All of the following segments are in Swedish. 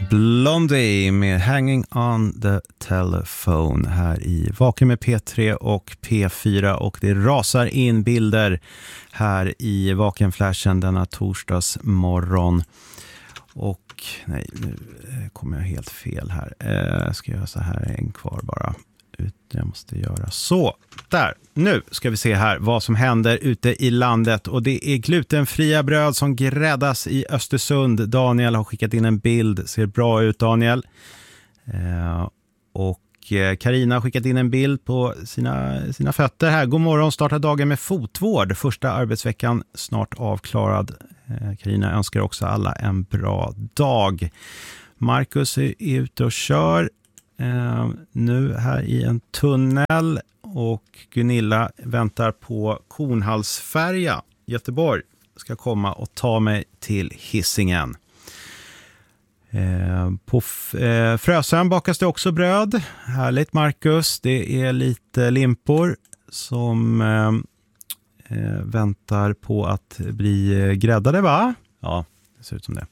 Blondie med Hanging on the Telephone här i Vaken med P3 och P4, och det rasar in bilder här i Vakenflashen denna torsdagsmorgon. Och nej, nu kommer jag helt fel här. Jag ska göra så här, en kvar bara. Jag måste göra så. Där, nu ska vi se här vad som händer ute i landet. Och det är glutenfria bröd som gräddas i Östersund. Daniel har skickat in en bild. Ser bra ut, Daniel. Och Carina har skickat in en bild på sina fötter här. God morgon, startar dagen med fotvård. Första arbetsveckan snart avklarad. Carina önskar också alla en bra dag. Marcus är ute och kör. Nu här i en tunnel, och Gunilla väntar på Kornhalsfärja. Göteborg ska komma och ta mig till Hisingen. På Frösön bakas det också bröd. Härligt, Marcus. Det är lite limpor som väntar på att bli gräddade, va? Ja, det ser ut som det.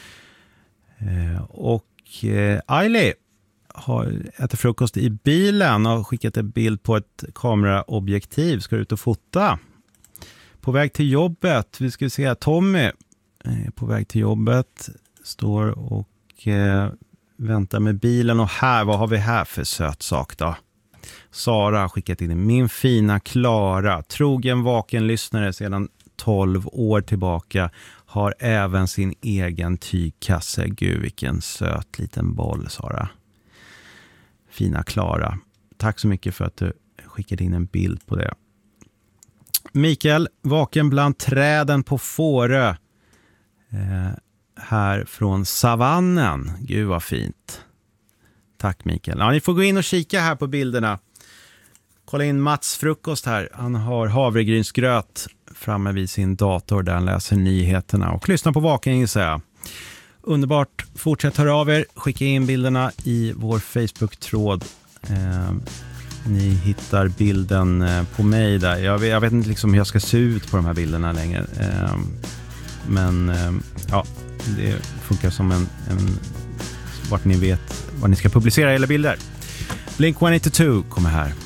Och Ailey äter frukost i bilen och har skickat en bild på ett kameraobjektiv. Ska ut och fota. På väg till jobbet. Vi ska se här. Tommy är på väg till jobbet. Står och väntar med bilen. Och här, vad har vi här för söt sak då? Sara har skickat in min fina Klara. Trogen vakenlyssnare sedan 12 år tillbaka. Har även sin egen tygkasse. Gud, vilken söt liten boll, Sara. Fina Klara. Tack så mycket för att du skickade in en bild på det. Mikael, vaken bland träden på Fårö. Här från savannen. Gud vad fint. Tack, Mikael. Ja, ni får gå in och kika här på bilderna. Kolla in Mats frukost här. Han har havregrynsgröt framme vid sin dator där han läser nyheterna. Och lyssna på Vaken, gissar jag. Underbart. Fortsätt höra av er. Skicka in bilderna i vår Facebook-tråd. Ni hittar bilden på mig där. Jag vet inte liksom hur jag ska se ut på de här bilderna längre. Men ja, det funkar som en vart ni vet var ni ska publicera era bilder. Blink-182 kommer här.